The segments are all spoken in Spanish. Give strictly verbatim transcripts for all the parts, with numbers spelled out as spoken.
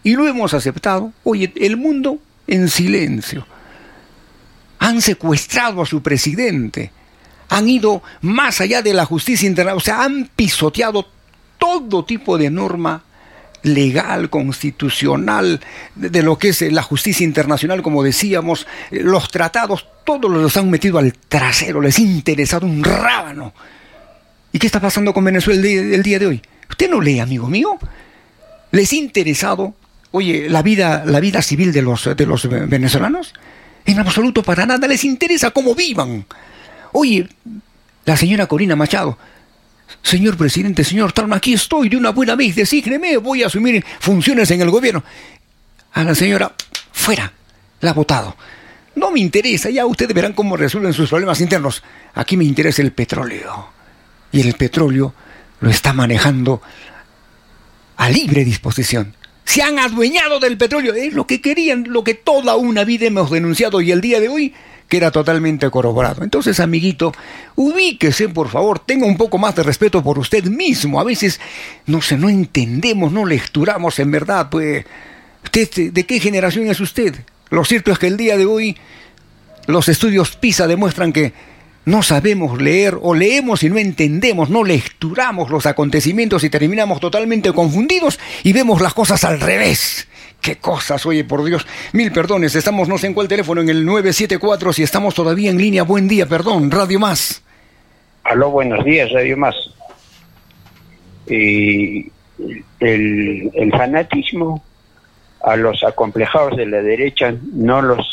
y lo hemos aceptado. Oye, el mundo en silencio. Han secuestrado a su presidente, han ido más allá de la justicia internacional, o sea, han pisoteado todo tipo de norma legal, constitucional, de, de lo que es la justicia internacional, como decíamos, eh, los tratados, todos los han metido al trasero, les ha interesado un rábano. ¿Y qué está pasando con Venezuela el día, el día de hoy? ¿Usted no lee, amigo mío? ¿Les ha interesado, oye, la vida, la vida civil de los, de los venezolanos? En absoluto para nada, les interesa cómo vivan. Oye, la señora Corina Machado, señor presidente, señor Talma, aquí estoy de una buena vez, desígneme, voy a asumir funciones en el gobierno. A la señora, fuera, la ha votado. No me interesa, ya ustedes verán cómo resuelven sus problemas internos. Aquí me interesa el petróleo. Y el petróleo lo está manejando a libre disposición. Se han adueñado del petróleo, es lo que querían, lo que toda una vida hemos denunciado y el día de hoy queda totalmente corroborado. Entonces, amiguito, ubíquese, por favor, tenga un poco más de respeto por usted mismo. A veces, no sé, no entendemos, no lecturamos en verdad, pues, ¿usted de qué generación es usted? Lo cierto es que el día de hoy los estudios PISA demuestran que no sabemos leer o leemos y no entendemos, no lecturamos los acontecimientos y terminamos totalmente confundidos y vemos las cosas al revés. ¡Qué cosas! Oye, por Dios, mil perdones, estamos no sé en cuál teléfono, en el nueve siete cuatro, si estamos todavía en línea. Buen día, perdón, Radio Más. Aló, buenos días, Radio Más. Eh, el, el fanatismo a los acomplejados de la derecha no los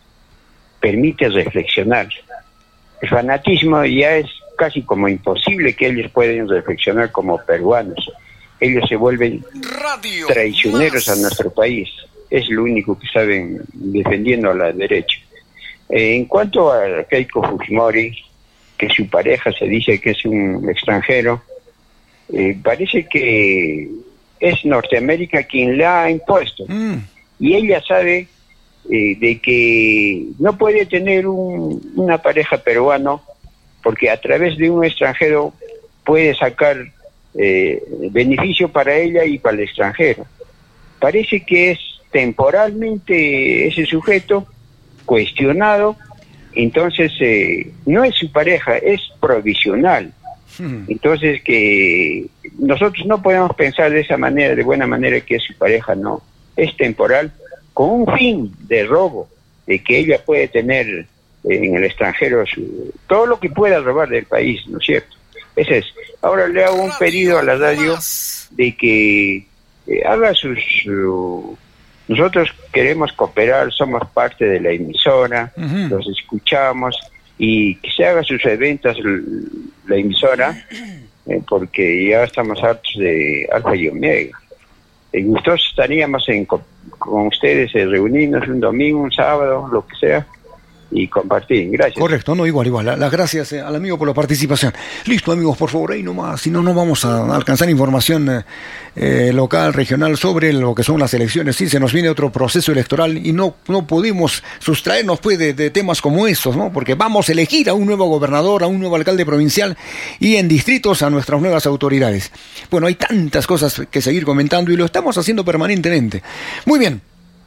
permite reflexionar. El fanatismo ya es casi como imposible que ellos puedan reflexionar como peruanos. Ellos se vuelven Radio traicioneros más a nuestro país. Es lo único que saben defendiendo a la derecha. Eh, en cuanto a Keiko Fujimori, que su pareja se dice que es un extranjero, eh, parece que es Norteamérica quien la ha impuesto. Mm. Y ella sabe eh, de que no puede tener un, una pareja peruano porque a través de un extranjero puede sacar eh, beneficio para ella y para el extranjero. Parece que es temporalmente ese sujeto cuestionado, entonces eh, no es su pareja, es provisional. Hmm. Entonces que nosotros no podemos pensar de esa manera, de buena manera, que es su pareja, no, es temporal, con un fin de robo, de que ella puede tener eh, en el extranjero su, todo lo que pueda robar del país, ¿no es cierto? Ese es. Ahora le hago un pedido a la radio de que eh, haga sus... Su, nosotros queremos cooperar, somos parte de la emisora, uh-huh. los escuchamos, y que se haga sus eventos la emisora, eh, porque ya estamos hartos de Alfa y Omega. Eh, nosotros estaríamos en, con, con ustedes, eh, reunirnos un domingo, un sábado, lo que sea, y compartir. Gracias. Correcto, no, igual, igual. Las gracias eh, al amigo por la participación. Listo, amigos, por favor, ahí nomás, si no, no vamos a alcanzar información eh, eh, local, regional, sobre lo que son las elecciones. Sí, se nos viene otro proceso electoral y no, no pudimos sustraernos, pues, de, de temas como estos, ¿no? Porque vamos a elegir a un nuevo gobernador, a un nuevo alcalde provincial y en distritos a nuestras nuevas autoridades. Bueno, hay tantas cosas que seguir comentando y lo estamos haciendo permanentemente. Muy bien.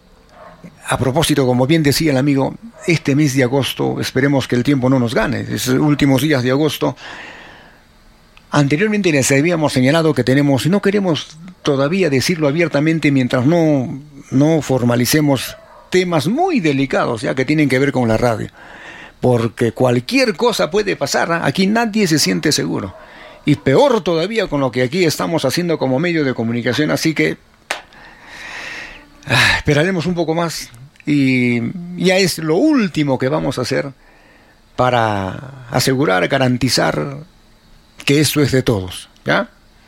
A propósito, como bien decía el amigo, este mes de agosto, esperemos que el tiempo no nos gane, es los últimos días de agosto. Anteriormente les habíamos señalado que tenemos, y no queremos todavía decirlo abiertamente mientras no, no formalicemos temas muy delicados, ya que tienen que ver con la radio. Porque cualquier cosa puede pasar, ¿eh? Aquí nadie se siente seguro. Y peor todavía con lo que aquí estamos haciendo como medio de comunicación, así que ah, esperaremos un poco más. Y ya es lo último que vamos a hacer para asegurar, garantizar que esto es de todos, ¿ya?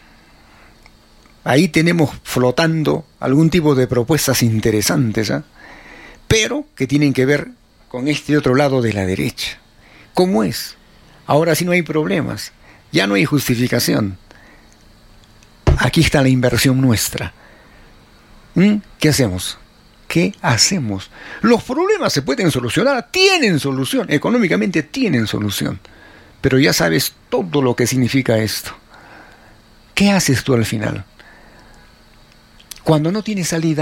Ahí tenemos flotando algún tipo de propuestas interesantes, ¿eh? Pero que tienen que ver con este otro lado de la derecha. ¿Cómo es? Ahora sí no hay problemas, ya no hay justificación. Aquí está la inversión nuestra. ¿Mm? ¿Qué hacemos? ¿Qué hacemos? Los problemas se pueden solucionar, tienen solución, económicamente tienen solución, pero ya sabes todo lo que significa esto. ¿Qué haces tú al final? Cuando no tienes salida,